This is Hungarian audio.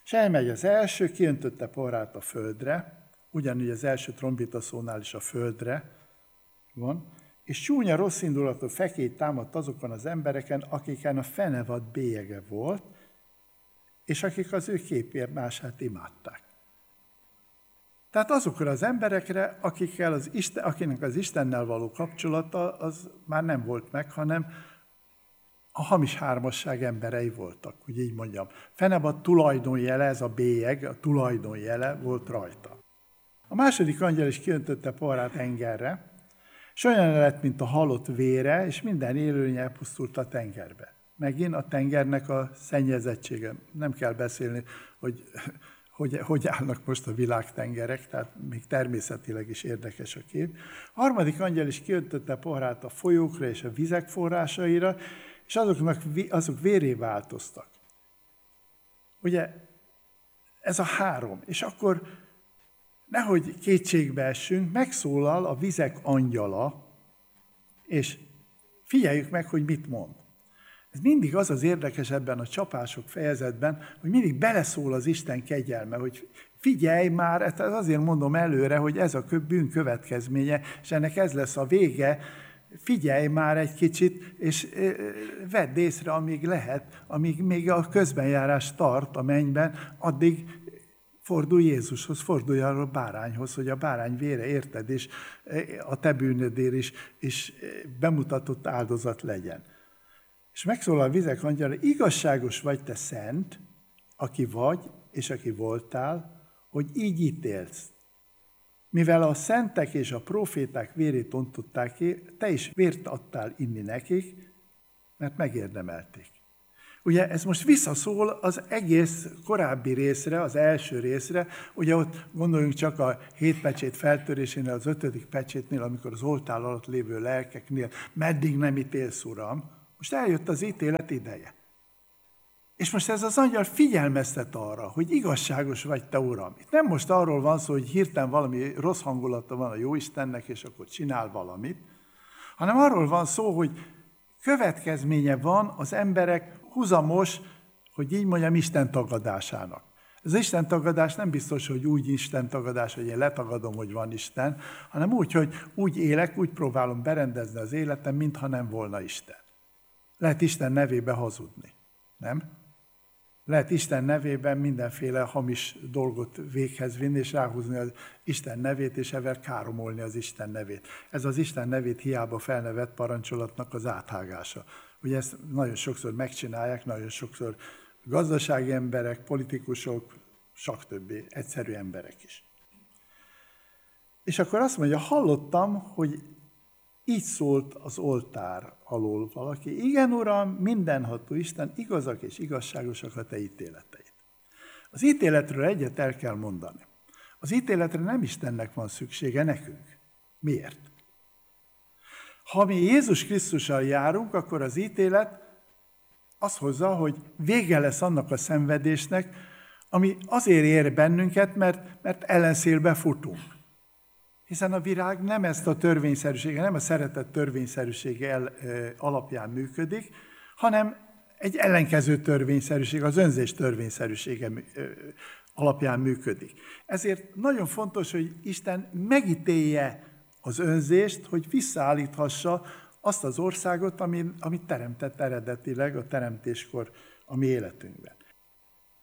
És elmegy az első, kiöntötte porrát a földre, ugyanúgy az első trombitaszónál is a földre van, és csúnya rosszindulatú fekély támadt azokon az embereken, akiken a fenevad bélyege volt, és akik az ő képmását imádták. Tehát azokra az emberekre, akinek az Istennel való kapcsolata, az már nem volt meg, hanem a hamis hármasság emberei voltak, hogy így mondjam. Fenevad tulajdonjele, ez a bélyeg, a tulajdonjele volt rajta. A második angyal is kiöntötte porrát tengerre, és olyan lett, mint a halott vére, és minden élőlény elpusztult a tengerbe. Megint a tengernek a szennyezettsége. Nem kell beszélni, hogy állnak most a világtengerek, tehát még természetileg is érdekes a kép. A harmadik angyal is kiöntötte porrát a folyókra és a vizek forrásaira, és azok véré változtak. Ugye ez a három. És akkor nehogy kétségbe essünk, megszólal a vizek angyala, és figyeljük meg, hogy mit mond. Ez mindig az érdekes ebben a csapások fejezetben, hogy mindig beleszól az Isten kegyelme, hogy figyelj már, ezt azért mondom előre, hogy ez a bűn következménye, és ennek ez lesz a vége, figyelj már egy kicsit, és vedd észre, amíg lehet, amíg még a közbenjárás tart a mennyben, addig fordulj Jézushoz, fordulj arra a bárányhoz, hogy a bárány vére érted, és a te bűnödért is bemutatott áldozat legyen. És megszólal a vizek angyala, igazságos vagy te szent, aki vagy, és aki voltál, hogy így ítélsz. Mivel a szentek és a proféták vérét ontották ki, te is vért adtál inni nekik, mert megérdemelték. Ugye ez most visszaszól az egész korábbi részre, az első részre, ugye ott gondoljunk csak a 7 pecsét feltörésénél, az 5. pecsétnél, amikor az oltár alatt lévő lelkeknél, meddig nem ítélsz, Uram, most eljött az ítélet ideje. És most ez az angyal figyelmeztet arra, hogy igazságos vagy te, Uram. Itt nem most arról van szó, hogy hirtelen valami rossz hangulata van a Jóistennek, és akkor csinál valamit, hanem arról van szó, hogy következménye van az emberek huzamos, hogy így mondjam, Isten tagadásának. Ez az Isten tagadás nem biztos, hogy úgy Isten tagadás, hogy én letagadom, hogy van Isten, hanem úgy, hogy úgy élek, úgy próbálom berendezni az életem, mintha nem volna Isten. Lehet Isten nevébe hazudni, nem? Lehet Isten nevében mindenféle hamis dolgot véghez vinni, és ráhúzni az Isten nevét, és ezzel káromolni az Isten nevét. Ez az Isten nevét hiába felnevett parancsolatnak az áthágása. Ugye ezt nagyon sokszor megcsinálják, nagyon sokszor gazdasági emberek, politikusok, stb. Egyszerű emberek is. És akkor azt mondja, hallottam, hogy így szólt az oltár alól valaki. Igen, Uram, mindenható Isten, igazak és igazságosak a te ítéleteid. Az ítéletről egyet el kell mondani. Az ítéletre nem Istennek van szüksége, nekünk. Miért? Ha mi Jézus Krisztussal járunk, akkor az ítélet azt hozza, hogy vége lesz annak a szenvedésnek, ami azért ér bennünket, mert ellenszélbe futunk. Hiszen a virág nem ezt a törvényszerűsége, nem a szeretet törvényszerűsége alapján működik, hanem egy ellenkező törvényszerűség, az önzés törvényszerűsége alapján működik. Ezért nagyon fontos, hogy Isten megítélje az önzést, hogy visszaállíthassa azt az országot, amit teremtett eredetileg a teremtéskor a mi életünkben.